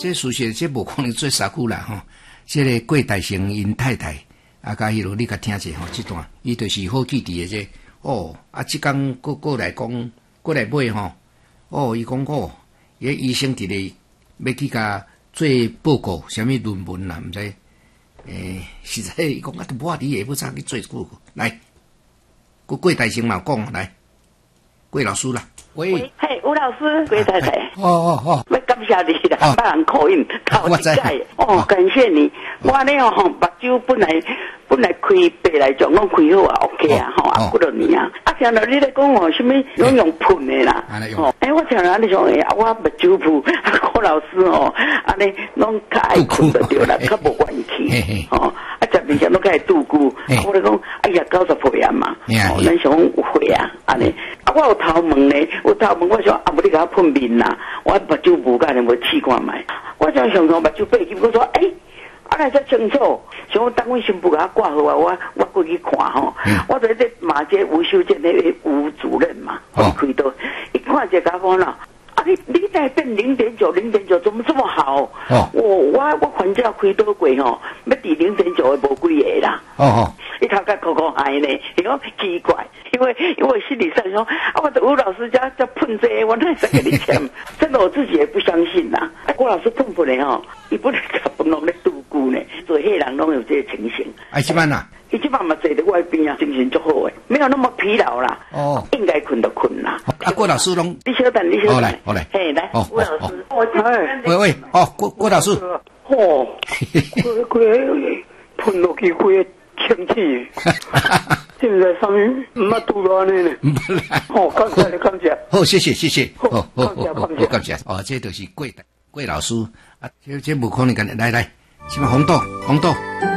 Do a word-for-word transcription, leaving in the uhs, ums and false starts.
这属实这无可能做三句啦吼。这个郭大成因太太啊，甲迄落你甲听者吼，这段伊就是好记伫诶这哦啊，即工过过来讲过来买吼，哦，伊讲哦，伊医生伫咧要去甲做报告，啥物论文啦，毋知诶，实在伊讲啊，都无法你下要早去做报告来。郭郭大成嘛讲来，郭老师啦，喂， 嘿，吴老师，郭太太， 哦哦哦， 要感谢你啦，把人口音考一届，哦，感谢你，我呢吼，目睭本来本来开白来讲，我开好啊 ，OK 啊，吼，啊，几多年啊，啊，听到你咧讲哦，什么拢用喷的啦，哦，哎，我听到你讲，哎，我目睭喷，啊，郭老师哦，安尼拢较爱困就对啦，较无怨气，哦。十年前都开始度孤，我咧讲，哎呀，九十岁啊嘛，哦，咱想有岁啊，安尼，啊，我有头毛咧，有头毛，我想啊，无你甲我喷面啦，我目睭无干，无试看卖，我想上上目睭背起，我说，哎，啊来才清楚，想等我新妇甲我挂号啊，我我过去看吼，我在这马街吴秀健那位吴主任嘛，我开刀，一看就甲我啦。啊，你你再变零点九，零点九怎么这么好？哦，我我我反正开多贵吼，要抵零点九的无几个啦。哦哦，一头壳口口嗨呢，因为奇怪，因为因为心理上说，啊，我的吴老师家叫喷这个，我哪会给你钱？真的我自己也不相信呐。啊，郭老师喷喷的吼，伊不能甲本人咧度孤呢，做黑人拢有这个情形。 哎，什么呐？ 伊即摆嘛坐伫外边啊，精神足好诶，没有那么疲劳啦。哦，应该困就困啦。 啊，郭老师拢， 你稍等，你稍等。 好来，好来。 嘿，来， 哦， 郭老师，我哎，喂喂，哦，郭郭老师。 哦，规规喷落去规个氢气，现在上面唔捌拄到安尼呢。哦，感谢你，感谢。 好，谢谢谢谢。 好，感谢感谢感谢。哦，这就是郭郭老师啊，这这无可能干来来，什么红豆红豆。